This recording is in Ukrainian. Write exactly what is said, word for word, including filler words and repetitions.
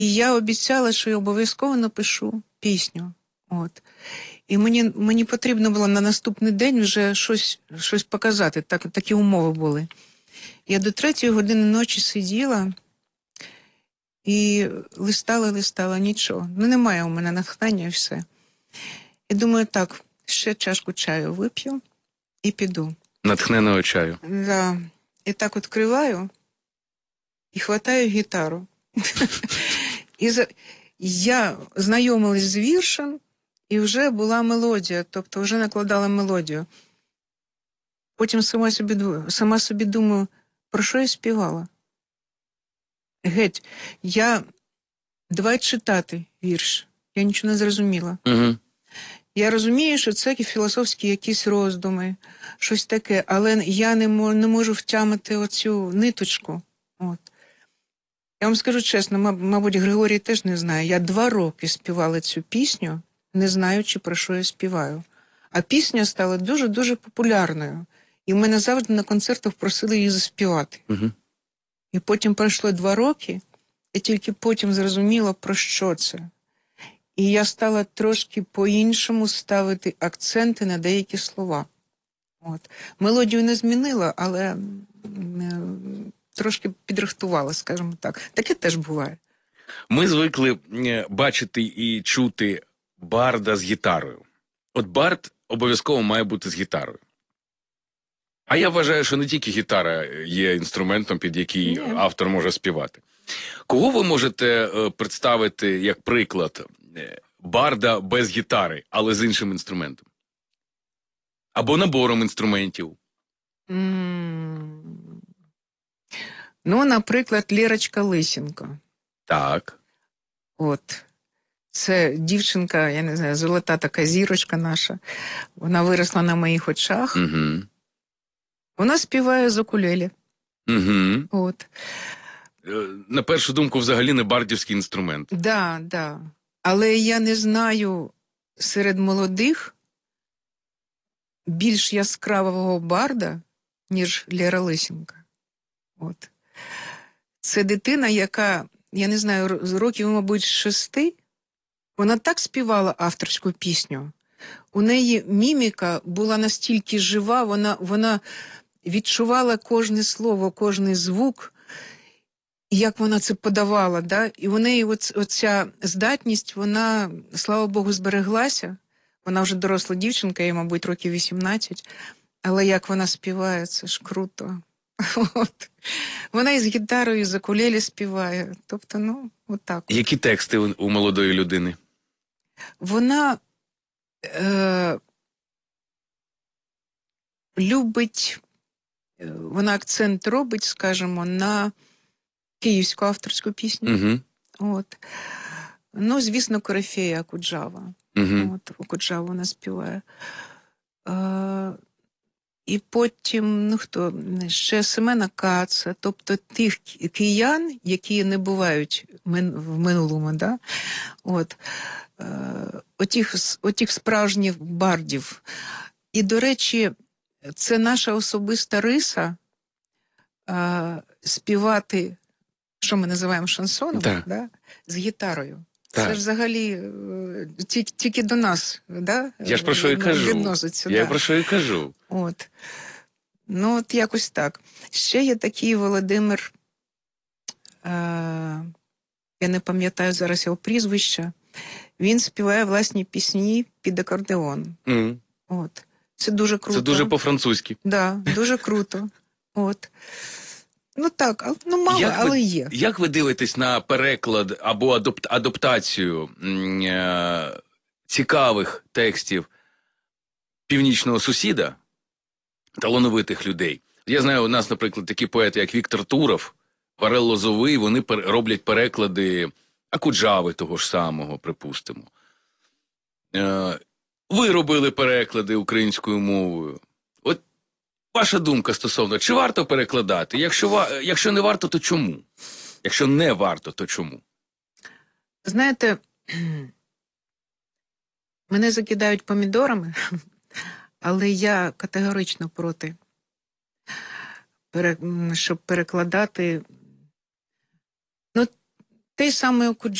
І я обіцяла, що я обов'язково напишу пісню. От. І мені, мені потрібно було на наступний день вже щось, щось показати. Так, такі умови були. Я до третьої години ночі сиділа і листала, листала, нічого. Ну, немає у мене натхнення і все. І думаю, так, ще чашку чаю вип'ю і піду. Натхненого чаю. Да. І так відкриваю і хватаю гітару. І за... я знайомилась з віршем, і вже була мелодія, тобто вже накладала мелодію. Потім сама собі, сама собі думаю, про що я співала? Геть, я... Давай читати вірш. Я нічого не зрозуміла. Угу. Я розумію, що це філософські якісь роздуми, щось таке, але я не можу, не можу втямити оцю ниточку. От. Я вам скажу чесно, мабуть, Григорій теж не знає. Я два роки співала цю пісню, не знаючи, про що я співаю. А пісня стала дуже-дуже популярною. І в мене завжди на концертах просили її заспівати. Угу. І потім пройшло два роки, і тільки потім зрозуміла, про що це. І я стала трошки по-іншому ставити акценти на деякі слова. От. Мелодію не змінила, але е, трошки підрихтувала, скажімо так. Таке теж буває. Ми звикли бачити і чути барда з гітарою. От бард обов'язково має бути з гітарою. А я вважаю, що не тільки гітара є інструментом, під який Ні. автор може співати. Кого ви можете представити як приклад барда без гітари, але з іншим інструментом? Або набором інструментів? Mm. Ну, наприклад, Лєрочка Лисенко. Так. От. Це дівчинка, я не знаю, золота така зірочка наша. Вона виросла на моїх очах. Угу. Вона співає з укулеле. Угу. От. На першу думку, взагалі не бардівський інструмент. Так, да, так. Да. Але я не знаю серед молодих більш яскравого барда, ніж Лєра Лисенко. От. Це дитина, яка, я не знаю, з років, мабуть, шести, вона так співала авторську пісню. У неї міміка була настільки жива, вона, вона відчувала кожне слово, кожний звук, і як вона це подавала. Да? І у неї оц, оця здатність, вона, слава Богу, збереглася. Вона вже доросла дівчинка, їй, мабуть, років вісімнадцять. Але як вона співає, це ж круто. От. Вона із гітарою, і з укулеле співає. Тобто, ну, отак. От. Які тексти у, у молодої людини? Вона е, любить, вона акцент робить, скажімо, на київську авторську пісню. Угу. От. Ну, звісно, Корифея Окуджава. Угу. От, Окуджава вона співає. Е, І потім, ну хто, ще Семена Каца, тобто тих киян, які не бувають в минулому, да? От, е, отіх, отіх справжніх бардів. І, до речі, це наша особиста риса е, співати, що ми називаємо шансоном, да. Да? З гітарою. Так. Це ж взагалі тільки, тільки до нас, да? Я ж про що і кажу. Відноситься. Я да. про що і кажу. От. Ну, от якось так. Ще є такий Володимир, е- я не пам'ятаю зараз його прізвища, він співає власні пісні під акордеон. Mm. От. Це дуже круто. Це дуже по-французьки. Да, дуже круто. От. Ну так, ну мало, як але ви, є. Як ви дивитесь на переклад або адопт, адаптацію е, цікавих текстів північного сусіда, талановитих людей? Я знаю, у нас, наприклад, такі поети, як Віктор Туров, Варел Лозовий, вони пер, роблять переклади Окуджави того ж самого, припустимо. Е, ви робили переклади українською мовою. От ваша думка стосовно, чи варто перекладати? Якщо, якщо не варто, то чому? Якщо не варто, то чому? Знаєте, мене закидають помідорами, але я категорично проти, щоб перекладати. Ну, Той самий Окуджава.